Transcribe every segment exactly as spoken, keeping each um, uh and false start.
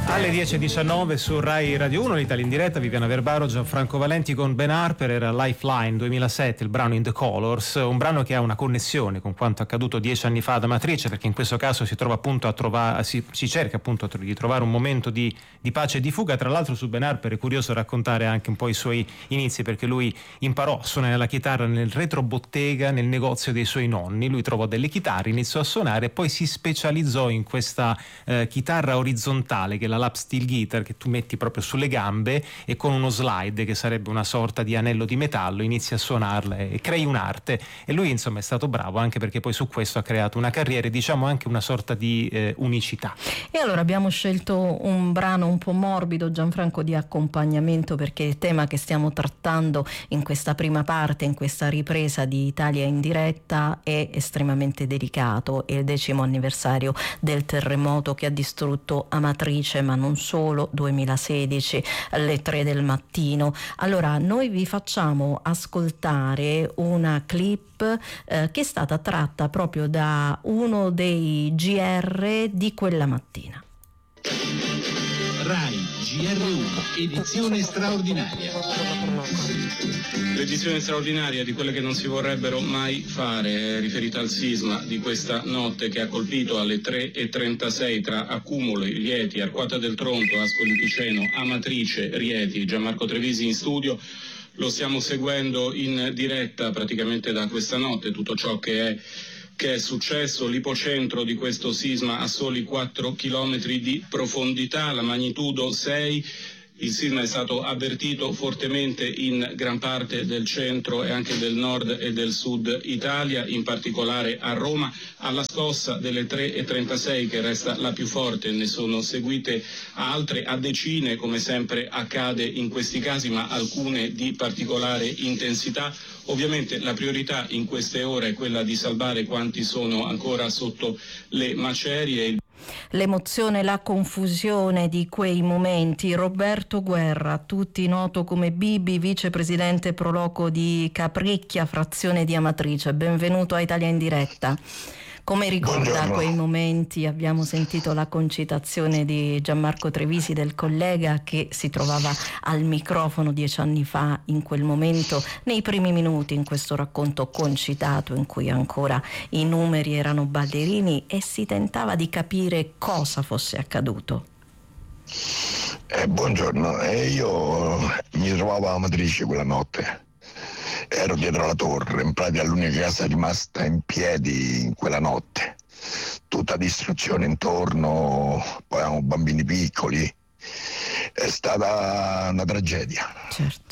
Alle dieci e diciannove su Rai Radio uno, l'Italia in diretta, Viviana Verbaro, Gianfranco Valenti con Ben Harper. Era Lifeline duemilasette, il brano In the Colors, un brano che ha una connessione con quanto accaduto dieci anni fa ad Amatrice, perché in questo caso si trova appunto a trovare, si, si cerca appunto di trovare un momento di, di pace e di fuga. Tra l'altro su Ben Harper è curioso raccontare anche un po' i suoi inizi, perché lui imparò a suonare la chitarra nel retrobottega, nel negozio dei suoi nonni. Lui trovò delle chitarre, iniziò a suonare e poi si specializzò in questa eh, chitarra orizzontale, che è la lap steel guitar, che tu metti proprio sulle gambe e con uno slide, che sarebbe una sorta di anello di metallo, inizi a suonarla e crei un'arte. E lui insomma è stato bravo, anche perché poi su questo ha creato una carriera e diciamo anche una sorta di eh, unicità. E allora abbiamo scelto un brano un po' morbido, Gianfranco, di accompagnamento, perché il tema che stiamo trattando in questa prima parte, in questa ripresa di Italia in diretta, è estremamente delicato. È il decimo anniversario del terremoto che ha distrutto Amatrice, ma non solo, duemilasedici, alle tre del mattino. Allora noi vi facciamo ascoltare una clip eh, che è stata tratta proprio da uno dei G R di quella mattina. Rai G R uno, edizione straordinaria. L'edizione straordinaria di quelle che non si vorrebbero mai fare, è riferita al sisma di questa notte che ha colpito alle tre e trentasei tra Accumoli, Rieti, Arquata del Tronto, Ascoli Piceno, Amatrice, Rieti. Gianmarco Trevisi in studio. Lo stiamo seguendo in diretta praticamente da questa notte, tutto ciò che è che è successo. L'ipocentro di questo sisma a soli quattro chilometri di profondità, la magnitudo sei. Il sisma è stato avvertito fortemente in gran parte del centro e anche del nord e del sud Italia, in particolare a Roma. Alla scossa delle tre e trentasei, che resta la più forte, ne sono seguite altre a decine, come sempre accade in questi casi, ma alcune di particolare intensità. Ovviamente la priorità in queste ore è quella di salvare quanti sono ancora sotto le macerie. L'emozione, la confusione di quei momenti. Roberto Guerra, a tutti noto come Bibi, vicepresidente pro loco di Capricchia, frazione di Amatrice. Benvenuto a Italia in diretta. Come ricorda Buongiorno. Quei momenti? Abbiamo sentito la concitazione di Gianmarco Trevisi, del collega che si trovava al microfono dieci anni fa, in quel momento, nei primi minuti, in questo racconto concitato in cui ancora i numeri erano ballerini e si tentava di capire cosa fosse accaduto. Eh, buongiorno, eh, io mi trovavo a Amatrice quella notte. Ero dietro la torre, in pratica l'unica casa rimasta in piedi in quella notte. Tutta distruzione intorno, poi avevamo bambini piccoli. È stata una tragedia. Certo.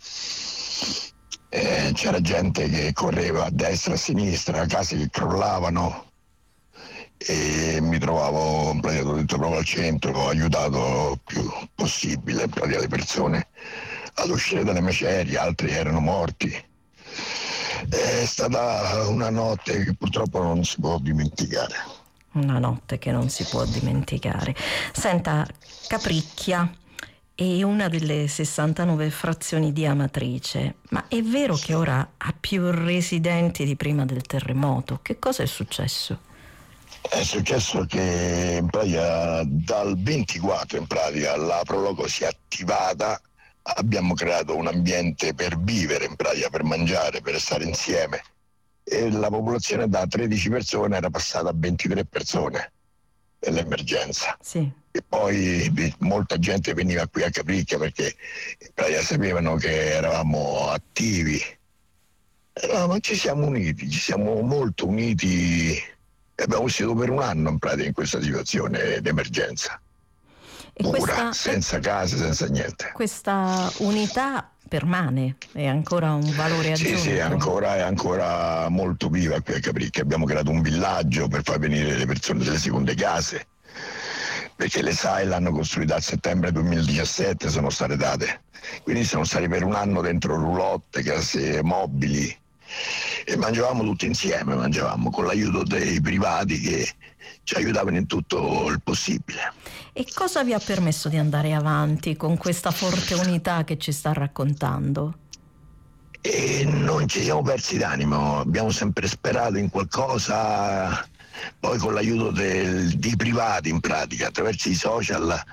Eh, c'era gente che correva a destra e a sinistra, case che crollavano e mi trovavo in pratica dentro proprio al centro, ho aiutato il più possibile in pratica le persone ad uscire dalle macerie, altri erano morti. È stata una notte che purtroppo non si può dimenticare. Una notte che non si può dimenticare. Senta, Capricchia è una delle sessantanove frazioni di Amatrice, ma è vero che ora ha più residenti di prima del terremoto? Che cosa è successo? È successo che in pratica dal ventiquattro in pratica la Proloco si è attivata. Abbiamo creato un ambiente per vivere, in pratica per mangiare, per stare insieme, e la popolazione da tredici persone era passata a ventitré persone nell'emergenza. Sì. E poi molta gente veniva qui a Capricchia perché in pratica sapevano che eravamo attivi. E no, ma ci siamo uniti, ci siamo molto uniti e abbiamo vissuto per un anno in pratica in questa situazione d'emergenza. E pura, questa, senza case, senza niente. Questa unità permane, è ancora un valore aggiunto? Sì, sì, ancora, è ancora molto viva qui a Capricchia. Abbiamo creato un villaggio per far venire le persone delle seconde case, perché le S A I l'hanno costruita a settembre duemiladiciassette, sono state date. Quindi siamo stati per un anno dentro roulotte, case mobili, e mangiavamo tutti insieme, mangiavamo con l'aiuto dei privati che ci aiutavano in tutto il possibile. E cosa vi ha permesso di andare avanti con questa forte unità che ci sta raccontando? E non ci siamo persi d'animo, abbiamo sempre sperato in qualcosa, poi con l'aiuto del, dei privati in pratica, attraverso i social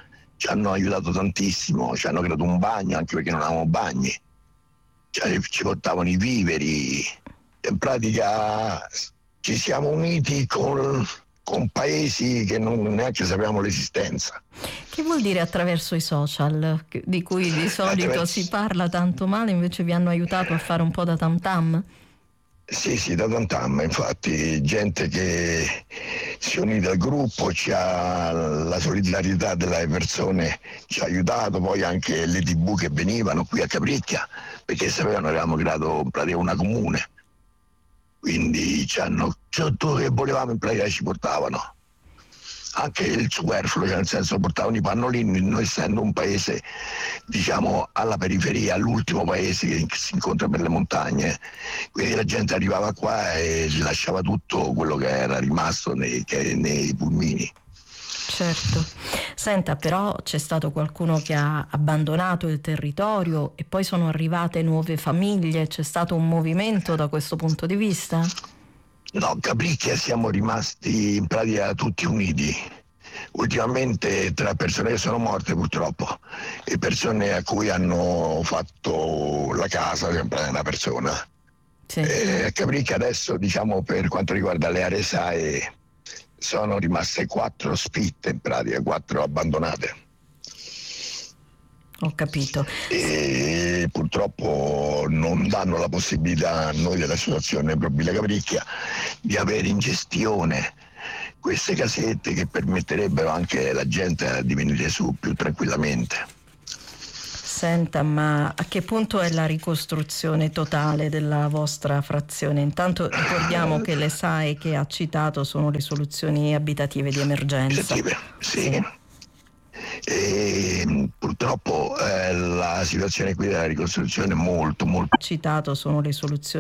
ci hanno aiutato tantissimo, ci hanno creato un bagno anche perché non avevamo bagni, cioè, ci portavano i viveri, in pratica ci siamo uniti con, con paesi che non neanche sapevamo l'esistenza. Che vuol dire attraverso i social, di cui di solito attraverso... si parla tanto male, invece vi hanno aiutato a fare un po' da tam tam? Sì, sì, da tam tam, infatti gente che si è unita al gruppo, ci ha, la solidarietà delle persone ci ha aiutato, poi anche le tivù che venivano qui a Capricchia, perché sapevano che avevamo creato in pratica una comune, quindi ci hanno, tutto che volevamo in pratica ci portavano. Anche il superfluo, cioè nel senso portavano i pannolini, noi essendo un paese diciamo alla periferia, all'ultimo paese che si incontra per le montagne, quindi la gente arrivava qua e lasciava tutto quello che era rimasto nei, che, nei pulmini. Certo. Senta, però c'è stato qualcuno che ha abbandonato il territorio e poi sono arrivate nuove famiglie, c'è stato un movimento da questo punto di vista? No, Capricchia siamo rimasti in pratica tutti uniti. Ultimamente tra persone che sono morte purtroppo e persone a cui hanno fatto la casa, sempre una persona. Sì. E Capricchia adesso, diciamo, per quanto riguarda le aree S A E, sono rimaste quattro spitte in pratica, quattro abbandonate. Ho capito. E purtroppo non danno la possibilità a noi dell'associazione Pro Villa Capricchia di avere in gestione queste casette che permetterebbero anche alla gente di venire su più tranquillamente. Senta, ma a che punto è la ricostruzione totale della vostra frazione? Intanto ricordiamo che le S A E che ha citato sono le soluzioni abitative di emergenza. Abitative, sì. sì. E purtroppo eh, la situazione qui della ricostruzione è molto molto citato sono le soluzioni